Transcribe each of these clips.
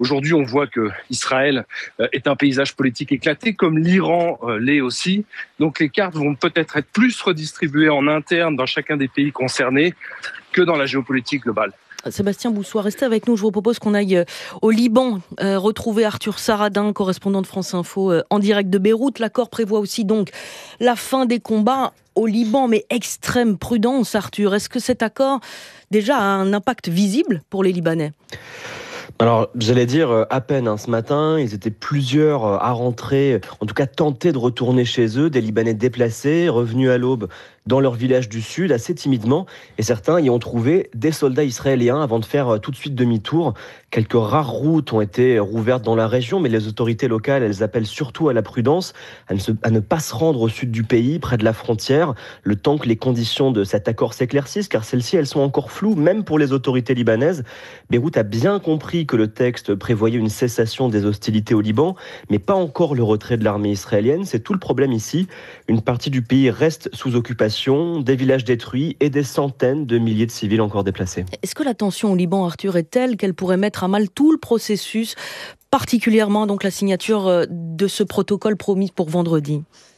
Aujourd'hui, on voit que Israël est un paysage politique éclaté, comme l'Iran l'est aussi. Donc les cartes vont peut-être être plus redistribuées en interne dans chacun des pays concernés que dans la géopolitique globale. Sébastien Boussois, restez avec nous. Je vous propose qu'on aille au Liban retrouver Arthur Saradin, correspondant de France Info en direct de Beyrouth. L'accord prévoit aussi donc la fin des combats au Liban, mais extrême prudence, Arthur. Est-ce que cet accord déjà a un impact visible pour les Libanais ? Alors, j'allais dire à peine. Ce matin, ils étaient plusieurs à rentrer, en tout cas tenter de retourner chez eux, des Libanais déplacés, revenus à l'aube dans leur village du sud, assez timidement. Et certains y ont trouvé des soldats israéliens avant de faire tout de suite demi-tour. Quelques rares routes ont été rouvertes dans la région, mais les autorités locales, elles appellent surtout à la prudence, à ne pas se rendre au sud du pays, près de la frontière, le temps que les conditions de cet accord s'éclaircissent, car celles-ci, elles sont encore floues, même pour les autorités libanaises. Beyrouth a bien compris que le texte prévoyait une cessation des hostilités au Liban, mais pas encore le retrait de l'armée israélienne. C'est tout le problème ici. Une partie du pays reste sous occupation, des villages détruits et des centaines de milliers de civils encore déplacés. Est-ce que la tension au Liban, Arthur, est telle qu'elle pourrait mettre à mal tout le processus, particulièrement donc la signature de ce protocole promis pour vendredi ?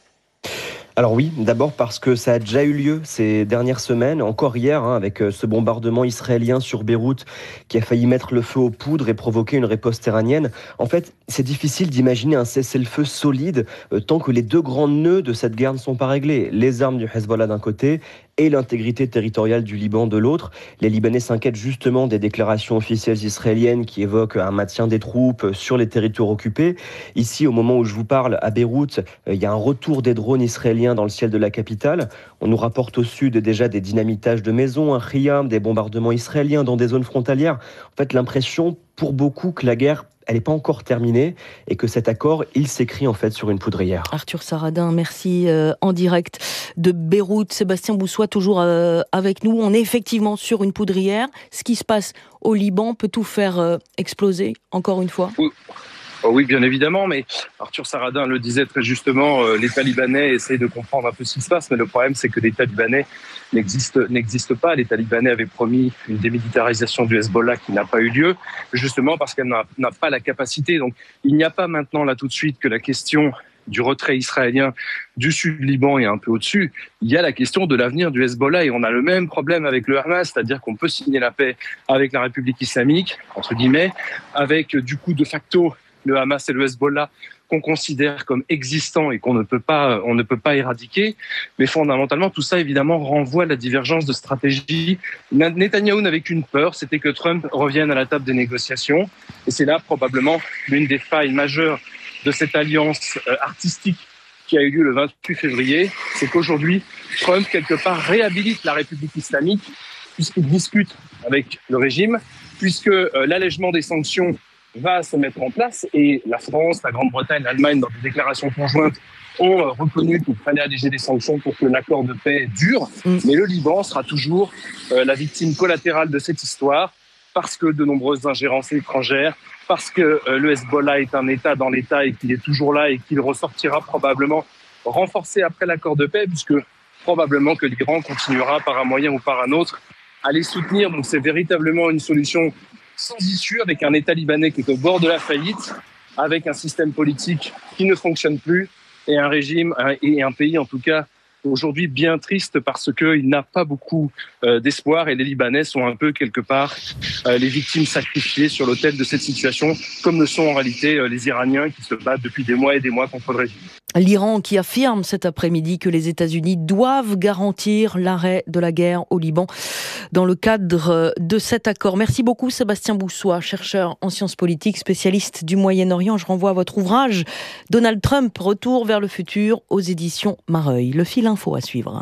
Alors oui, d'abord parce que ça a déjà eu lieu ces dernières semaines, encore hier, avec ce bombardement israélien sur Beyrouth qui a failli mettre le feu aux poudres et provoquer une riposte iranienne. En fait, c'est difficile d'imaginer un cessez-le-feu solide tant que les deux grands nœuds de cette guerre ne sont pas réglés. Les armes du Hezbollah d'un côté et l'intégrité territoriale du Liban de l'autre. Les Libanais s'inquiètent justement des déclarations officielles israéliennes qui évoquent un maintien des troupes sur les territoires occupés. Ici, au moment où je vous parle, à Beyrouth, il y a un retour des drones israéliens dans le ciel de la capitale. On nous rapporte au sud déjà des dynamitages de maisons, un Khiyam, des bombardements israéliens dans des zones frontalières. En fait, l'impression pour beaucoup que la guerre elle n'est pas encore terminée et que cet accord, il s'écrit en fait sur une poudrière. Arthur Saradin, merci en direct de Beyrouth. Sébastien Boussois, toujours avec nous. On est effectivement sur une poudrière. Ce qui se passe au Liban peut tout faire exploser, encore une fois. Oui, bien évidemment, mais Arthur Saradin le disait très justement, l'État libanais essaie de comprendre un peu ce qui se passe, mais le problème c'est que l'État libanais n'existe pas. L'État libanais avait promis une démilitarisation du Hezbollah qui n'a pas eu lieu, justement parce qu'elle n'a pas la capacité. Donc il n'y a pas maintenant là tout de suite que la question du retrait israélien du sud du Liban et un peu au-dessus, il y a la question de l'avenir du Hezbollah et on a le même problème avec le Hamas, c'est-à-dire qu'on peut signer la paix avec la République islamique, entre guillemets, avec du coup de facto le Hamas et le Hezbollah qu'on considère comme existants et on ne peut pas éradiquer. Mais fondamentalement, tout ça, évidemment, renvoie à la divergence de stratégie. Netanyahou n'avait qu'une peur, c'était que Trump revienne à la table des négociations. Et c'est là, probablement, l'une des failles majeures de cette alliance artistique qui a eu lieu le 28 février. C'est qu'aujourd'hui, Trump, quelque part, réhabilite la République islamique puisqu'il discute avec le régime, puisque l'allègement des sanctions va se mettre en place et la France, la Grande-Bretagne, l'Allemagne, dans des déclarations conjointes, ont reconnu qu'il fallait alléger des sanctions pour que l'accord de paix dure. Mais le Liban sera toujours la victime collatérale de cette histoire parce que de nombreuses ingérences étrangères, parce que le Hezbollah est un État dans l'État et qu'il est toujours là et qu'il ressortira probablement renforcé après l'accord de paix, puisque probablement que l'Iran continuera par un moyen ou par un autre à les soutenir. Donc c'est véritablement une solution sans issue, avec un État libanais qui est au bord de la faillite, avec un système politique qui ne fonctionne plus, et un régime et un pays en tout cas aujourd'hui bien triste parce qu'il n'a pas beaucoup d'espoir et les Libanais sont un peu quelque part les victimes sacrifiées sur l'autel de cette situation, comme le sont en réalité les Iraniens qui se battent depuis des mois et des mois contre le régime. L'Iran qui affirme cet après-midi que les États-Unis doivent garantir l'arrêt de la guerre au Liban dans le cadre de cet accord. Merci beaucoup Sébastien Boussois, chercheur en sciences politiques, spécialiste du Moyen-Orient. Je renvoie à votre ouvrage Donald Trump, Retour vers le futur aux éditions Mareuil. Le fil info à suivre.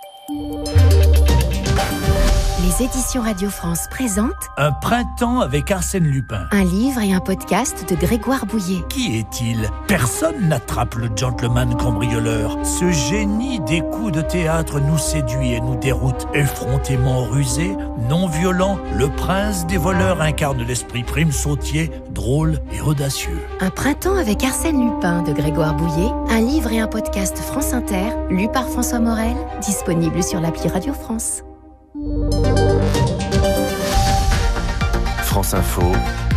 Les éditions Radio France présentent Un printemps avec Arsène Lupin. Un livre et un podcast de Grégoire Bouillet. Qui est-il ? Personne n'attrape le gentleman cambrioleur. Ce génie des coups de théâtre nous séduit et nous déroute. Effrontément rusé, non violent, le prince des voleurs incarne l'esprit prime sautier, drôle et audacieux. Un printemps avec Arsène Lupin de Grégoire Bouillet. Un livre et un podcast France Inter, lu par François Morel, disponible sur l'appli Radio France. France Info,